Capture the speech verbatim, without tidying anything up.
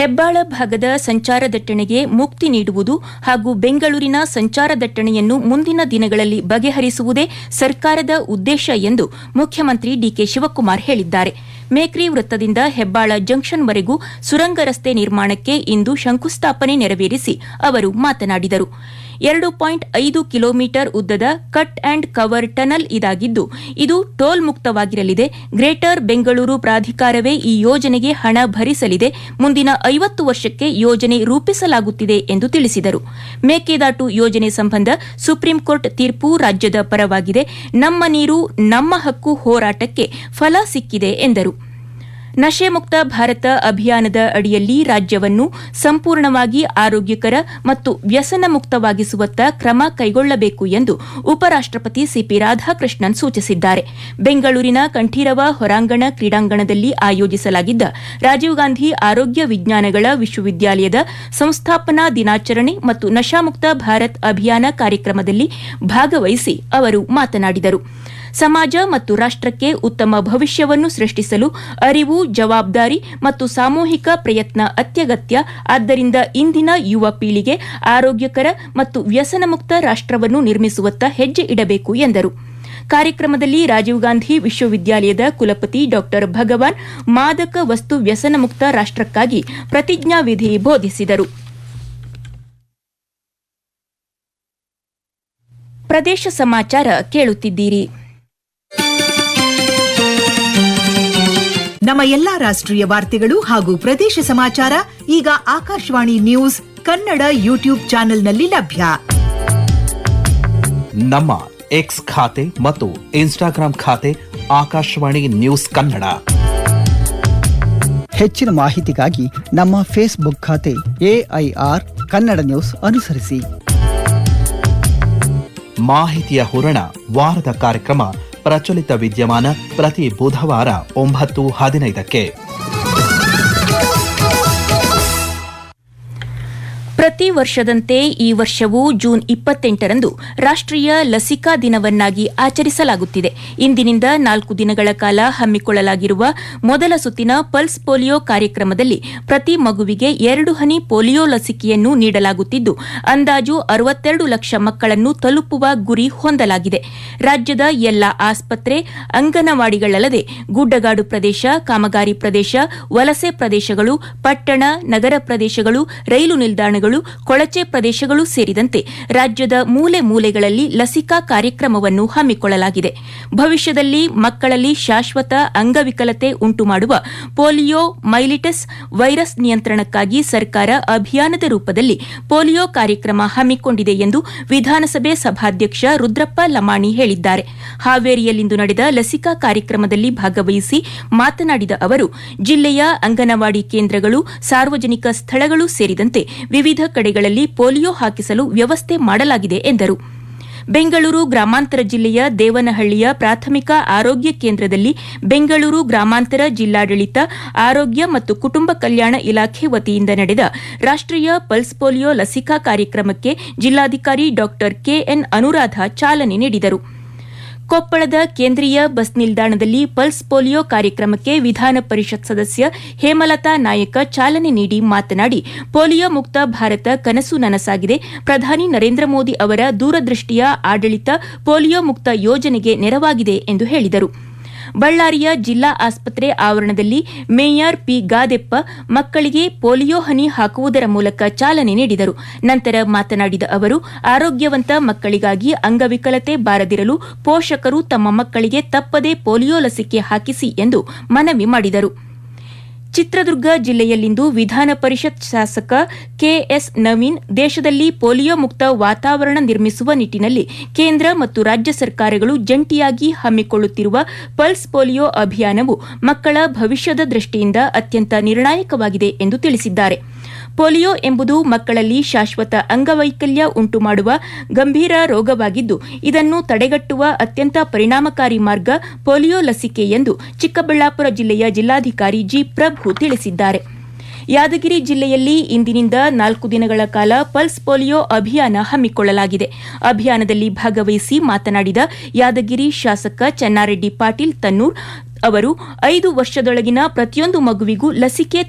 ಹೆಬ್ಬಾಳ ಭಾಗದ ಸಂಚಾರ ದಟ್ಟಣೆಗೆ ಮುಕ್ತಿ ನೀಡುವುದು ಹಾಗೂ ಬೆಂಗಳೂರಿನ ಸಂಚಾರ ದಟ್ಟಣೆಯನ್ನು ಮುಂದಿನ ದಿನಗಳಲ್ಲಿ ಬಗೆಹರಿಸುವುದೇ ಸರ್ಕಾರದ ಉದ್ದೇಶ ಎಂದು ಮುಖ್ಯಮಂತ್ರಿ ಡಿಕೆ ಶಿವಕುಮಾರ್ ಹೇಳಿದ್ದಾರೆ. ಮೇಕ್ರಿ ವೃತ್ತದಿಂದ ಹೆಬ್ಬಾಳ ಜಂಕ್ಷನ್ವರೆಗೂ ಸುರಂಗ ರಸ್ತೆ ನಿರ್ಮಾಣಕ್ಕೆ ಇಂದು ಶಂಕುಸ್ಥಾಪನೆ ನೆರವೇರಿಸಿ ಅವರು ಮಾತನಾಡಿದರು. ಎರಡು ಪಾಯಿಂಟ್ ಐದು ಕಿಲೋಮೀಟರ್ ಉದ್ದದ ಕಟ್ ಅಂಡ್ ಕವರ್ ಟನಲ್ ಇದಾಗಿದ್ದು ಇದು ಟೋಲ್ ಮುಕ್ತವಾಗಿರಲಿದೆ. ಗ್ರೇಟರ್ ಬೆಂಗಳೂರು ಪ್ರಾಧಿಕಾರವೇ ಈ ಯೋಜನೆಗೆ ಹಣ ಭರಿಸಲಿದೆ. ಮುಂದಿನ ಐವತ್ತು ವರ್ಷಕ್ಕೆ ಯೋಜನೆ ರೂಪಿಸಲಾಗುತ್ತಿದೆ ಎಂದು ತಿಳಿಸಿದರು. ಮೇಕೆದಾಟು ಯೋಜನೆ ಸಂಬಂಧ ಸುಪ್ರೀಂಕೋರ್ಟ್ ತೀರ್ಪು ರಾಜ್ಯದ ಪರವಾಗಿದೆ. ನಮ್ಮ ನೀರು ನಮ್ಮ ಹಕ್ಕು ಹೋರಾಟಕ್ಕೆ ಫಲ ಸಿಕ್ಕಿದೆ ಎಂದರು. ನಶೆ ಮುಕ್ತ ಭಾರತ ಅಭಿಯಾನದ ಅಡಿಯಲ್ಲಿ ರಾಜ್ಯವನ್ನು ಸಂಪೂರ್ಣವಾಗಿ ಆರೋಗ್ಯಕರ ಮತ್ತು ವ್ಯಸನ ಮುಕ್ತವಾಗಿಸುವತ್ತ ಕ್ರಮ ಕೈಗೊಳ್ಳಬೇಕು ಎಂದು ಉಪರಾಷ್ಟಪತಿ ಸಿಪಿ ರಾಧಾಕೃಷ್ಣನ್ ಸೂಚಿಸಿದ್ದಾರೆ. ಬೆಂಗಳೂರಿನ ಕಂಠೀರವ ಹೊರಾಂಗಣ ಕ್ರೀಡಾಂಗಣದಲ್ಲಿ ಆಯೋಜಿಸಲಾಗಿದ್ದ ರಾಜೀವ್ ಗಾಂಧಿ ಆರೋಗ್ಯ ವಿಜ್ಞಾನಗಳ ವಿಶ್ವವಿದ್ಯಾಲಯದ ಸಂಸ್ಥಾಪನಾ ದಿನಾಚರಣೆ ಮತ್ತು ನಶಾಮುಕ್ತ ಭಾರತ್ ಅಭಿಯಾನ ಕಾರ್ಯಕ್ರಮದಲ್ಲಿ ಭಾಗವಹಿಸಿ ಅವರು ಮಾತನಾಡಿದರು. ಸಮಾಜ ಮತ್ತು ರಾಷ್ಟಕ್ಕೆ ಉತ್ತಮ ಭವಿಷ್ಯವನ್ನು ಸೃಷ್ಟಿಸಲು ಅರಿವು, ಜವಾಬ್ದಾರಿ ಮತ್ತು ಸಾಮೂಹಿಕ ಪ್ರಯತ್ನ ಅತ್ಯಗತ್ಯ. ಆದ್ದರಿಂದ ಇಂದಿನ ಯುವ ಪೀಳಿಗೆ ಆರೋಗ್ಯಕರ ಮತ್ತು ವ್ಯಸನಮುಕ್ತ ರಾಷ್ಟವನ್ನು ನಿರ್ಮಿಸುವತ್ತ ಹೆಜ್ಜೆ ಇಡಬೇಕು ಎಂದರು. ಕಾರ್ಯಕ್ರಮದಲ್ಲಿ ರಾಜೀವ್ ಗಾಂಧಿ ವಿಶ್ವವಿದ್ಯಾಲಯದ ಕುಲಪತಿ ಡಾ ಭಗವಾನ್ ಮಾದಕ ವಸ್ತು ವ್ಯಸನಮುಕ್ತ ರಾಷ್ಟಕ್ಕಾಗಿ ಪ್ರತಿಜ್ಞಾವಿಧಿ ಬೋಧಿಸಿದರು. ಪ್ರದೇಶ ಸಮಾಚಾರ ಕೇಳುತ್ತಿದ್ದೀರಿ. ನಮ್ಮ ಎಲ್ಲಾ ರಾಷ್ಟ್ರೀಯ ವಾರ್ತೆಗಳು ಹಾಗೂ ಪ್ರದೇಶ ಸಮಾಚಾರ ಈಗ ಆಕಾಶವಾಣಿ ನ್ಯೂಸ್ ಕನ್ನಡ ಯೂಟ್ಯೂಬ್ ಚಾನೆಲ್ನಲ್ಲಿ ಲಭ್ಯ. ನಮ್ಮ ಎಕ್ಸ್ ಖಾತೆ ಮತ್ತು ಇನ್ಸ್ಟಾಗ್ರಾಂ ಖಾತೆ ಆಕಾಶವಾಣಿ ನ್ಯೂಸ್ ಕನ್ನಡ. ಹೆಚ್ಚಿನ ಮಾಹಿತಿಗಾಗಿ ನಮ್ಮ ಫೇಸ್ಬುಕ್ ಖಾತೆ ಎಐಆರ್ ಕನ್ನಡ ನ್ಯೂಸ್ ಅನುಸರಿಸಿ. ಮಾಹಿತಿಯ ಹೂರಣ ವಾರದ ಕಾರ್ಯಕ್ರಮ ಪ್ರಚಲಿತ ವಿದ್ಯಮಾನ ಪ್ರತಿ ಬುಧವಾರ ಒಂಬತ್ತು ಹದಿನೈದಕ್ಕೆ. ಪ್ರತಿ ವರ್ಷದಂತೆ ಈ ವರ್ಷವೂ ಜೂನ್ ಇಪ್ಪತ್ತೆಂಟರಂದು ರಾಷ್ಟೀಯ ಲಸಿಕಾ ದಿನವನ್ನಾಗಿ ಆಚರಿಸಲಾಗುತ್ತಿದೆ. ಇಂದಿನಿಂದ ನಾಲ್ಕು ದಿನಗಳ ಕಾಲ ಹಮ್ಮಿಕೊಳ್ಳಲಾಗಿರುವ ಮೊದಲ ಸುತ್ತಿನ ಪಲ್ಸ್ ಪೋಲಿಯೋ ಕಾರ್ಯಕ್ರಮದಲ್ಲಿ ಪ್ರತಿ ಮಗುವಿಗೆ ಎರಡು ಹನಿ ಪೋಲಿಯೋ ಲಸಿಕೆಯನ್ನು ನೀಡಲಾಗುತ್ತಿದ್ದು ಅಂದಾಜು ಅರವತ್ತೆರಡು ಲಕ್ಷ ಮಕ್ಕಳನ್ನು ತಲುಪುವ ಗುರಿ ಹೊಂದಲಾಗಿದೆ. ರಾಜ್ಯದ ಎಲ್ಲಾ ಆಸ್ಪತ್ರೆ, ಅಂಗನವಾಡಿಗಳಲ್ಲದೆ ಗುಡ್ಡಗಾಡು ಪ್ರದೇಶ, ಕಾಮಗಾರಿ ಪ್ರದೇಶ, ವಲಸೆ ಪ್ರದೇಶಗಳು, ಪಟ್ಟಣ, ನಗರ ಪ್ರದೇಶಗಳು, ರೈಲು ನಿಲ್ದಾಣಗಳು, ಕೊಳಚೆ ಪ್ರದೇಶಗಳು ಸೇರಿದಂತೆ ರಾಜ್ಯದ ಮೂಲೆ ಮೂಲೆಗಳಲ್ಲಿ ಲಸಿಕಾ ಕಾರ್ಯಕ್ರಮವನ್ನು ಹಮ್ಮಿಕೊಳ್ಳಲಾಗಿದೆ. ಭವಿಷ್ಯದಲ್ಲಿ ಮಕ್ಕಳಲ್ಲಿ ಶಾಶ್ವತ ಅಂಗವಿಕಲತೆ ಉಂಟುಮಾಡುವ ಪೋಲಿಯೋ ಮೈಲಿಟಸ್ ವೈರಸ್ ನಿಯಂತ್ರಣಕ್ಕಾಗಿ ಸರ್ಕಾರ ಅಭಿಯಾನದ ರೂಪದಲ್ಲಿ ಪೋಲಿಯೋ ಕಾರ್ಯಕ್ರಮ ಹಮ್ಮಿಕೊಂಡಿದೆ ಎಂದು ವಿಧಾನಸಭೆ ಸಭಾಧ್ಯಕ್ಷ ರುದ್ರಪ್ಪ ಲಮಾಣಿ ಹೇಳಿದ್ದಾರೆ. ಹಾವೇರಿಯಲ್ಲಿಂದು ನಡೆದ ಲಸಿಕಾ ಕಾರ್ಯಕ್ರಮದಲ್ಲಿ ಭಾಗವಹಿಸಿ ಮಾತನಾಡಿದ ಅವರು, ಜಿಲ್ಲೆಯ ಅಂಗನವಾಡಿ ಕೇಂದ್ರಗಳು, ಸಾರ್ವಜನಿಕ ಸ್ಥಳಗಳು ಸೇರಿದಂತೆ ವಿವಿಧ ಕಡೆಗಳಲ್ಲಿ ಪೋಲಿಯೋ ಹಾಕಿಸಲು ವ್ಯವಸ್ಥೆ ಮಾಡಲಾಗಿದೆ ಎಂದರು. ಬೆಂಗಳೂರು ಗ್ರಾಮಾಂತರ ಜಿಲ್ಲೆಯ ದೇವನಹಳ್ಳಿಯ ಪ್ರಾಥಮಿಕ ಆರೋಗ್ಯ ಕೇಂದ್ರದಲ್ಲಿ ಬೆಂಗಳೂರು ಗ್ರಾಮಾಂತರ ಜಿಲ್ಲಾಡಳಿತ ಆರೋಗ್ಯ ಮತ್ತು ಕುಟುಂಬ ಕಲ್ಯಾಣ ಇಲಾಖೆ ವತಿಯಿಂದ ನಡೆದ ರಾಷ್ಟೀಯ ಪಲ್ಸ್ ಪೋಲಿಯೋ ಲಸಿಕಾ ಕಾರ್ಯಕ್ರಮಕ್ಕೆ ಜಿಲ್ಲಾಧಿಕಾರಿ ಡಾ ಕೆಎನ್ ಅನುರಾಧ ಚಾಲನೆ ನೀಡಿದರು. ಕೊಪ್ಪಳದ ಕೇಂದ್ರೀಯ ಬಸ್ ನಿಲ್ದಾಣದಲ್ಲಿ ಪಲ್ಸ್ ಪೋಲಿಯೋ ಕಾರ್ಯಕ್ರಮಕ್ಕೆ ವಿಧಾನ ಪರಿಷತ್ ಸದಸ್ಯ ಹೇಮಲತಾ ನಾಯಕ ಚಾಲನೆ ನೀಡಿ ಮಾತನಾಡಿ, ಪೋಲಿಯೋ ಮುಕ್ತ ಭಾರತ ಕನಸು ನನಸಾಗಿದೆ. ಪ್ರಧಾನಿ ನರೇಂದ್ರ ಮೋದಿ ಅವರ ದೂರದೃಷ್ಟಿಯ ಆಡಳಿತ ಪೋಲಿಯೋ ಮುಕ್ತ ಯೋಜನೆಗೆ ನೆರವಾಗಿದೆ ಎಂದು ಹೇಳಿದರು. ಬಳ್ಳಾರಿಯ ಜಿಲ್ಲಾ ಆಸ್ಪತ್ರೆ ಆವರಣದಲ್ಲಿ ಮೇಯರ್ ಪಿ ಗಾದೆಪ್ಪ ಮಕ್ಕಳಿಗೆ ಪೋಲಿಯೋ ಹನಿ ಹಾಕುವುದರ ಮೂಲಕ ಚಾಲನೆ ನೀಡಿದರು. ನಂತರ ಮಾತನಾಡಿದ ಅವರು, ಆರೋಗ್ಯವಂತ ಮಕ್ಕಳಿಗಾಗಿ ಅಂಗವಿಕಲತೆ ಬಾರದಿರಲು ಪೋಷಕರು ತಮ್ಮ ಮಕ್ಕಳಿಗೆ ತಪ್ಪದೇ ಪೋಲಿಯೋ ಲಸಿಕೆ ಹಾಕಿಸಿ ಎಂದು ಮನವಿ ಮಾಡಿದರು. ಚಿತ್ರದುರ್ಗ ಜಿಲ್ಲೆಯಲ್ಲಿಂದು ವಿಧಾನ ಪರಿಷತ್ ಶಾಸಕ ಕೆಎಸ್ ನವೀನ್ ದೇಶದಲ್ಲಿ ಪೋಲಿಯೋ ಮುಕ್ತ ವಾತಾವರಣ ನಿರ್ಮಿಸುವ ನಿಟ್ಟಿನಲ್ಲಿ ಕೇಂದ್ರ ಮತ್ತು ರಾಜ್ಯ ಸರ್ಕಾರಗಳು ಜಂಟಿಯಾಗಿ ಹಮ್ಮಿಕೊಳ್ಳುತ್ತಿರುವ ಪಲ್ಸ್ ಪೋಲಿಯೋ ಅಭಿಯಾನವು ಮಕ್ಕಳ ಭವಿಷ್ಯದ ದೃಷ್ಟಿಯಿಂದ ಅತ್ಯಂತ ನಿರ್ಣಾಯಕವಾಗಿದೆ ಎಂದು ತಿಳಿಸಿದ್ದಾರೆ. ಪೋಲಿಯೋ ಎಂಬುದು ಮಕ್ಕಳಲ್ಲಿ ಶಾಶ್ವತ ಅಂಗವೈಕಲ್ಯ ಉಂಟುಮಾಡುವ ಗಂಭೀರ ರೋಗವಾಗಿದ್ದು ಇದನ್ನು ತಡೆಗಟ್ಟುವ ಅತ್ಯಂತ ಪರಿಣಾಮಕಾರಿ ಮಾರ್ಗ ಪೋಲಿಯೋ ಲಸಿಕೆ ಎಂದು ಚಿಕ್ಕಬಳ್ಳಾಪುರ ಜಿಲ್ಲೆಯ ಜಿಲ್ಲಾಧಿಕಾರಿ ಜಿ ಪ್ರಭು ತಿಳಿಸಿದ್ದಾರೆ. ಯಾದಗಿರಿ ಜಿಲ್ಲೆಯಲ್ಲಿ ಇಂದಿನಿಂದ ನಾಲ್ಕು ದಿನಗಳ ಕಾಲ ಪಲ್ಸ್ ಪೋಲಿಯೋ ಅಭಿಯಾನ ಹಮ್ಮಿಕೊಳ್ಳಲಾಗಿದೆ. ಅಭಿಯಾನದಲ್ಲಿ ಭಾಗವಹಿಸಿ ಮಾತನಾಡಿದ ಯಾದಗಿರಿ ಶಾಸಕ ಚೆನ್ನಾರೆಡ್ಡಿ ಪಾಟೀಲ್ ತನ್ನೂರ್ ಅವರು ಐದು ವರ್ಷದೊಳಗಿನ ಪ್ರತಿಯೊಂದು ಮಗುವಿಗೂ ಲಸಿಕೆ